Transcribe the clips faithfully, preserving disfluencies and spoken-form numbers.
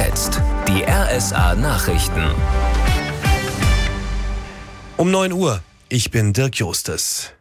jetzt die R S A-Nachrichten. Um neun Uhr. Ich bin Dirk Justes.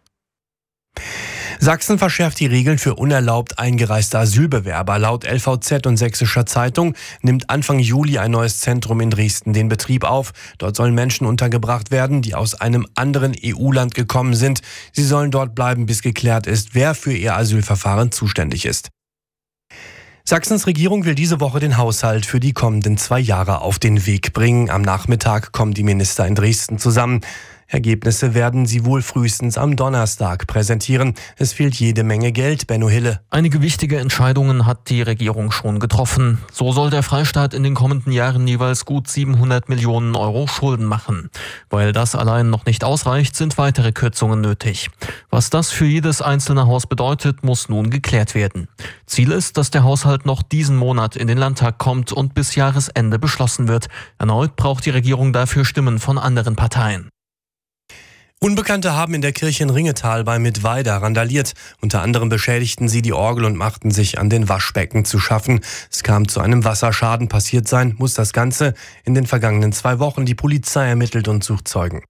Sachsen verschärft die Regeln für unerlaubt eingereiste Asylbewerber. Laut L V Z und Sächsischer Zeitung nimmt Anfang Juli ein neues Zentrum in Dresden den Betrieb auf. Dort sollen Menschen untergebracht werden, die aus einem anderen E U-Land gekommen sind. Sie sollen dort bleiben, bis geklärt ist, wer für ihr Asylverfahren zuständig ist. Sachsens Regierung will diese Woche den Haushalt für die kommenden zwei Jahre auf den Weg bringen. Am Nachmittag kommen die Minister in Dresden zusammen. Ergebnisse werden sie wohl frühestens am Donnerstag präsentieren. Es fehlt jede Menge Geld, Benno Hille. Einige wichtige Entscheidungen hat die Regierung schon getroffen. So soll der Freistaat in den kommenden Jahren jeweils gut siebenhundert Millionen Euro Schulden machen. Weil das allein noch nicht ausreicht, sind weitere Kürzungen nötig. Was das für jedes einzelne Haus bedeutet, muss nun geklärt werden. Ziel ist, dass der Haushalt noch diesen Monat in den Landtag kommt und bis Jahresende beschlossen wird. Erneut braucht die Regierung dafür Stimmen von anderen Parteien. Unbekannte haben in der Kirche in Ringetal bei Mittweida randaliert. Unter anderem beschädigten sie die Orgel und machten sich an den Waschbecken zu schaffen. Es kam zu einem Wasserschaden. Passiert sein muss das Ganze in den vergangenen zwei Wochen. Die Polizei ermittelt und sucht Zeugen.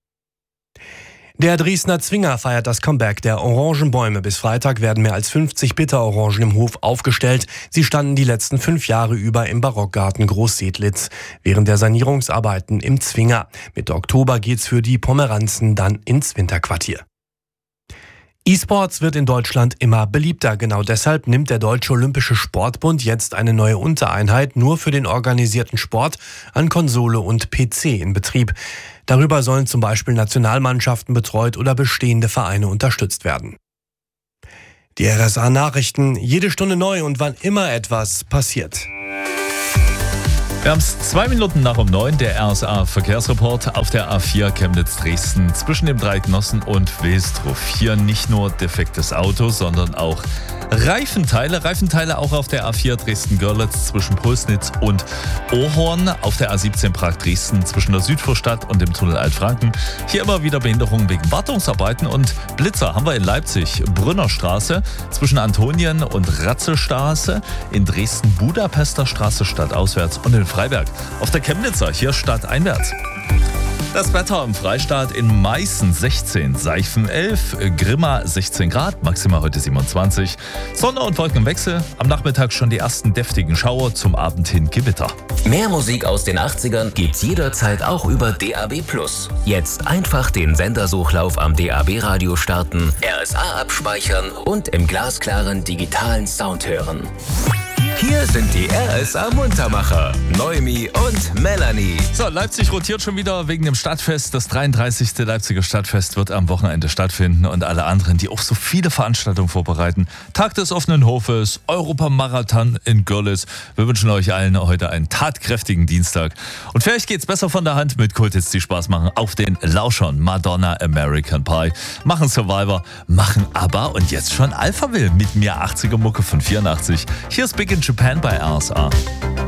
Der Dresdner Zwinger feiert das Comeback der Orangenbäume. Bis Freitag werden mehr als fünfzig Bitterorangen im Hof aufgestellt. Sie standen die letzten fünf Jahre über im Barockgarten Großsedlitz während der Sanierungsarbeiten im Zwinger. Mitte Oktober geht's für die Pomeranzen dann ins Winterquartier. E-Sports wird in Deutschland immer beliebter. Genau deshalb nimmt der Deutsche Olympische Sportbund jetzt eine neue Untereinheit nur für den organisierten Sport an Konsole und P C in Betrieb. Darüber sollen zum Beispiel Nationalmannschaften betreut oder bestehende Vereine unterstützt werden. Die R S A-Nachrichten, jede Stunde neu und wann immer etwas passiert. Wir haben es zwei Minuten nach um neun, der R S A-Verkehrsreport auf der A vier Chemnitz-Dresden zwischen dem Dreigenossen und Wilsdruff. Hier nicht nur defektes Auto, sondern auch Reifenteile. Reifenteile auch auf der A vier Dresden-Görlitz zwischen Pulsnitz und Ohorn. Auf der A siebzehn Prag-Dresden zwischen der Südvorstadt und dem Tunnel Altfranken. Hier immer wieder Behinderungen wegen Wartungsarbeiten und Blitzer haben wir in Leipzig. Brünnerstraße zwischen Antonien und Ratzelstraße. In Dresden Budapester Straße stadtauswärts und in Freiberg auf der Chemnitzer hier stadteinwärts. Das Wetter im Freistaat: in Meißen sechzehn, Seifen elf, Grimma sechzehn Grad, maximal heute siebenundzwanzig. Sonne und Wolkenwechsel, am Nachmittag schon die ersten deftigen Schauer, zum Abend hin Gewitter. Mehr Musik aus den achtzigern gibt's jederzeit auch über D A B plus. Jetzt einfach den Sendersuchlauf am D A B-Radio starten, R S A abspeichern und im glasklaren digitalen Sound hören. Hier sind die R S A-Muntermacher, Noemi und Melanie. So, Leipzig rotiert schon wieder wegen dem Stadtfest. Das dreiunddreißigste Leipziger Stadtfest wird am Wochenende stattfinden und alle anderen, die auch so viele Veranstaltungen vorbereiten. Tag des offenen Hofes, Europamarathon in Görlitz. Wir wünschen euch allen heute einen tatkräftigen Dienstag. Und für euch geht's besser von der Hand mit Kulthits, die Spaß machen auf den Lauschern. Madonna, American Pie, machen Survivor, machen ABBA und jetzt schon Alphaville mit mir achtziger Mucke von vierundachtzig. Hier ist Big in Japan bei R S A.